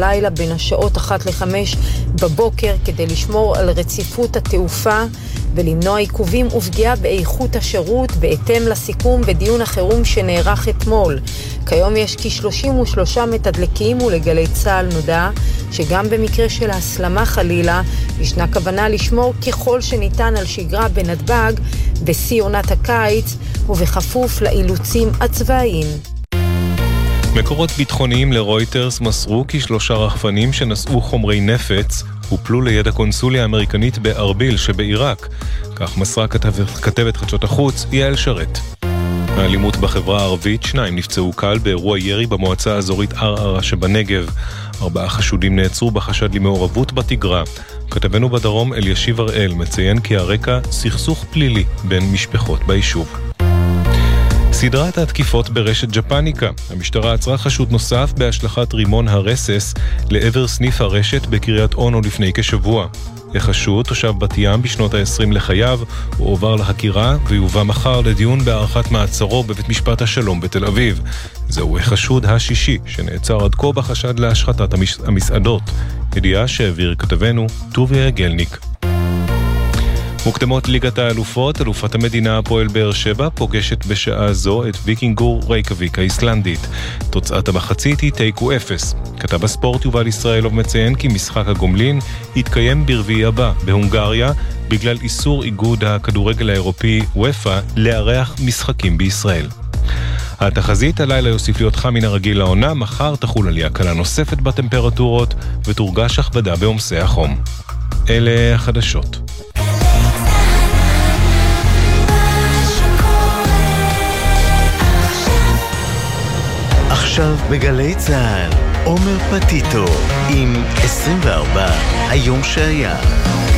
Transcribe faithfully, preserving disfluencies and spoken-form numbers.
הלילה בין השעות אחת לחמש בבוקר כדי לשמור על רציפות התעופה ולמנוע עיכובים ופגיעה באיכות השירות בהתאם לסיכום ודיון החירום שנערך אתמול. כיום יש כ-שלושים ושלושה מתדלקים ולגלי צה"ל נודע שגם במקרה של הסלמה חלילה ישנה כוונה לשמור ככל שניתן על שגרה בנתב"ג בשיא עונת הקיץ ובכפוף לאילוצים הצבאיים. מקורות ביטחוניים לרויטרס מסרו כי שלושה רחפנים שנשאו חומרי נפץ הופלו ליד הקונסוליה האמריקנית בארביל שבעיראק. כך מסרה כתבת, כתבת חדשות החוץ יעל שרת. האלימות בחברה הערבית, שניים נפצעו קל באירוע ירי במועצה האזורית ערערה שבנגב. ארבעה חשודים נעצרו בחשד למעורבות בתגרה. כתבנו בדרום אלישיב הראל מציין כי הרקע סכסוך פלילי בין משפחות ביישוב. סדרת התקיפות ברשת ג'פניקה. המשטרה עצרה חשוד נוסף בהשלכת רימון הרסס לעבר סניף הרשת בקריית אונו לפני כשבוע. החשוד, תושב בת ים בשנות ה-עשרים לחייו, הוא עובר לחקירה ויובא מחר לדיון בהארכת מעצרו בבית משפט השלום בתל אביב. זהו החשוד השישי שנעצר עד כה בחשד להשחתת המסעדות. ידיעה שהעביר כתבנו טוביה גלניק. מוקדמות ליגת האלופות, אלופת המדינה הפועל באר שבע פוגשת בשעה זו את ויקינגור רייקוויק האיסלנדית. תוצאת המחצית היא תיקו אפס. כתב הספורט יובל ישראלוב מציין כי משחק הגומלין יתקיים ברביעי הבא בהונגריה בגלל איסור איגוד הכדורגל האירופי וופא לארח משחקים בישראל. התחזית הלילה יוסיף להיות חם מן הרגיל לעונה, מחר תחול עלייה קלה נוספת בטמפרטורות ותורגש הכבדה בעומסי החום. אלה החדשות. עכשיו בגלי צהל, עומר פטיטו עם עשרים וארבע, היום שהיה.